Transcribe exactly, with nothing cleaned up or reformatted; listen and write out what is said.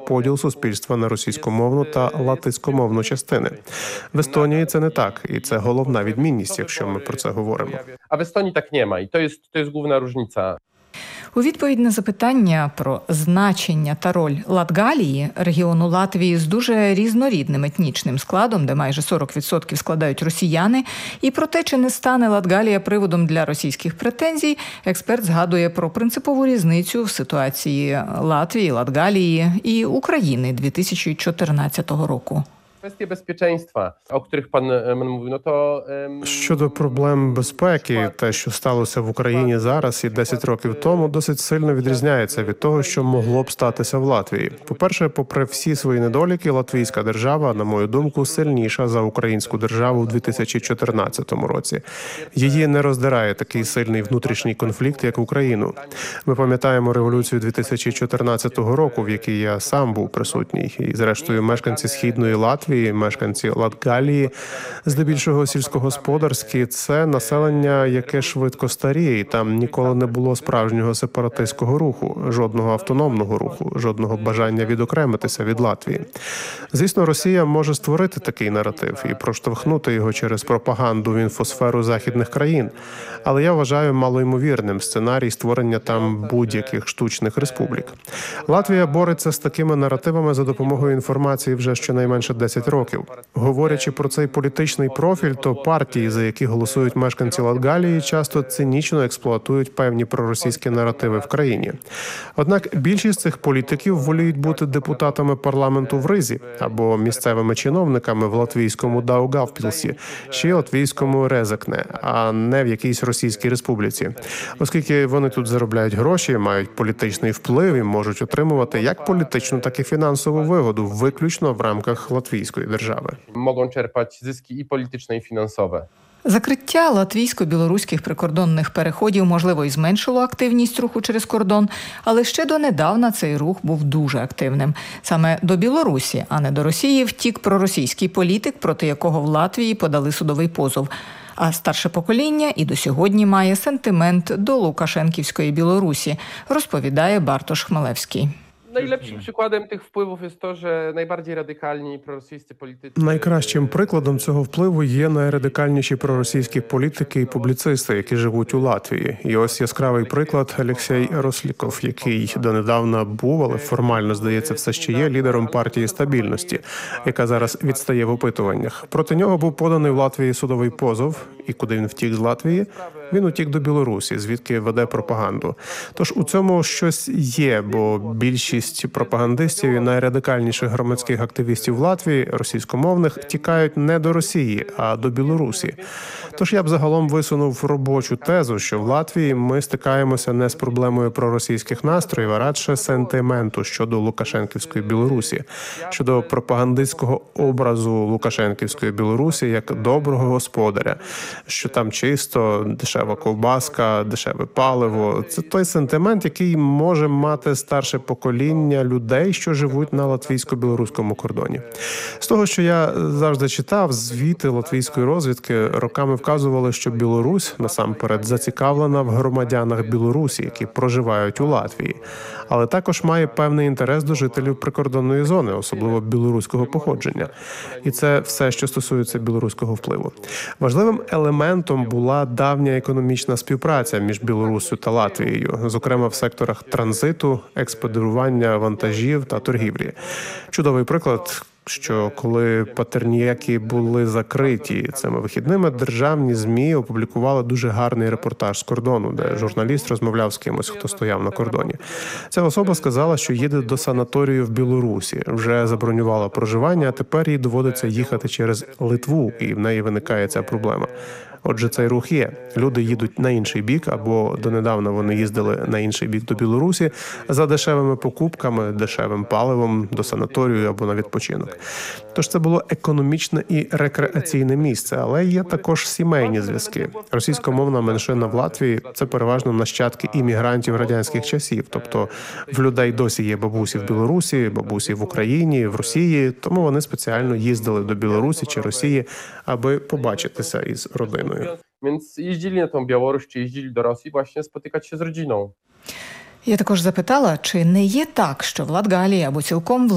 поділ суспільства на російськомовну та латиськомовну частини. В Естонії це не так, і це головна відмінність, якщо ми про це говоримо. А в Естонії так немає, і то є, то є головна різниця. У відповідь на запитання про значення та роль Латгалії, регіону Латвії з дуже різнорідним етнічним складом, де майже сорок відсотків складають росіяни, і про те, чи не стане Латгалія приводом для російських претензій, експерт згадує про принципову різницю в ситуації Латвії, Латгалії і України дві тисячі чотирнадцятого року. Kwestie bezpieczeństwa, o których pan mówił, no to... Щодо проблем безпеки, те, що сталося в Україні зараз і десять років тому, досить сильно відрізняється від того, що могло б статися в Латвії. По-перше, попри всі свої недоліки, латвійська держава, на мою думку, сильніша за українську державу в дві тисячі чотирнадцятому році. Її не роздирає такий сильний внутрішній конфлікт, як Україну. Ми пам'ятаємо революцію дві тисячі чотирнадцятого року, в якій я сам був присутній. І, зрештою, мешканці Східної Латвії, мешканці Латгалії, здебільшого сільськогосподарські, це населення, яке швидко старіє, і там ніколи не було справжнього сепаратистського руху, жодного автономного руху, жодного бажання відокремитися від Латвії. Звісно, Росія може створити такий наратив і проштовхнути його через пропаганду в інфосферу західних країн, але я вважаю малоймовірним сценарій створення там будь-яких штучних республік. Латвія бореться з такими наративами за допомогою інформації вже щонайменше десять років. Говорячи про цей політичний профіль, то партії, за які голосують мешканці Латгалії, часто цинічно експлуатують певні проросійські наративи в країні. Однак більшість цих політиків воліють бути депутатами парламенту в Ризі або місцевими чиновниками в латвійському Даугавпілсі чи латвійському Резекне, а не в якійсь російській республіці. Оскільки вони тут заробляють гроші, мають політичний вплив і можуть отримувати як політичну, так і фінансову вигоду виключно в рамках латвійської держави. Можуть черпати зиски і політичне, і фінансове. Закриття латвійсько-білоруських прикордонних переходів, можливо, і зменшило активність руху через кордон, але ще донедавна цей рух був дуже активним. Саме до Білорусі, а не до Росії, втік проросійський політик, проти якого в Латвії подали судовий позов. А старше покоління і до сьогодні має сентимент до Лукашенківської Білорусі, розповідає Бартош Хмелевський. Najlepszym przykładem tych wpływów jest to, że najbardziej radykalni prorosyjscy politycy... Найкращим прикладом цього впливу є найрадикальніші проросійські політики і публіцисти, які живуть у Латвії. І ось яскравий приклад – Олексій Росліков, який донедавна був, але формально, здається, все ще є лідером партії «Стабільності», яка зараз відстає в опитуваннях. Проти нього був поданий в Латвії судовий позов. І куди він втік з Латвії? Він утік до Білорусі, звідки веде пропаганду. Тож у цьому щось є, бо більшість пропагандистів і найрадикальніших громадських активістів в Латвії, російськомовних, тікають не до Росії, а до Білорусі. Тож я б загалом висунув робочу тезу, що в Латвії ми стикаємося не з проблемою проросійських настроїв, а радше сентименту щодо Лукашенківської Білорусі, щодо пропагандистського образу Лукашенківської Білорусі як доброго господаря, що там чисто, дешева ковбаска, дешеве паливо. Це той сентимент, який може мати старше покоління людей, що живуть на латвійсько-білоруському кордоні. З того, що я завжди читав, звіти латвійської розвідки роками вказували, що Білорусь насамперед зацікавлена в громадянах Білорусі, які проживають у Латвії, але також має певний інтерес до жителів прикордонної зони, особливо білоруського походження. І це все, що стосується білоруського впливу. Важливим елементом була давня економічна співпраця між Білоруссю та Латвією, зокрема в секторах транзиту, експедирування вантажів та торгівлі. Чудовий приклад, що коли патерніяки були закриті цими вихідними, державні ЗМІ опублікували дуже гарний репортаж з кордону, де журналіст розмовляв з кимось, хто стояв на кордоні. Ця особа сказала, що їде до санаторію в Білорусі, вже забронювала проживання, а тепер їй доводиться їхати через Литву, і в неї виникає ця проблема. Отже, цей рух є. Люди їдуть на інший бік, або донедавна вони їздили на інший бік до Білорусі за дешевими покупками, дешевим паливом до санаторію або на відпочинок. Тож це було економічне і рекреаційне місце, але є також сімейні зв'язки. Російськомовна меншина в Латвії – це переважно нащадки іммігрантів радянських часів, тобто в людей досі є бабусі в Білорусі, бабусі в Україні, в Росії, тому вони спеціально їздили до Білорусі чи Росії, аби побачитися із родиною. Więc jeździli na tą Białoruś, czy jeździli do Rosji właśnie spotykać się z rodziną. Я також запитала, чи не є так, що в Латгалії або цілком в